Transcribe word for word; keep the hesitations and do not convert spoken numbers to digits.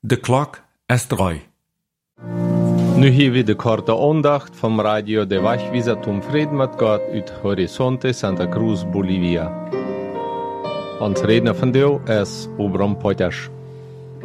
De klok is drei. Nu hier wir de korte aandacht vom Radio de Wachwieser zum Frieden mit Gott uit Horizonte Santa Cruz, Bolivia. Ons redner vandaag is Obram Potash.